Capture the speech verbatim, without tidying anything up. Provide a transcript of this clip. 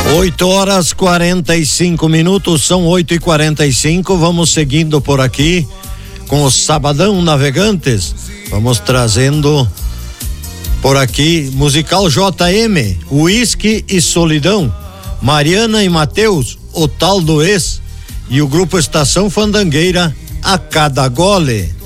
oito horas quarenta e cinco minutos, são oito e quarenta e cinco. Vamos seguindo por aqui com o Sabadão Navegantes. Vamos trazendo por aqui musical J M, Whisky e Solidão, Mariana e Mateus, O Tal do Ex, e o grupo Estação Fandangueira, A Cada Gole.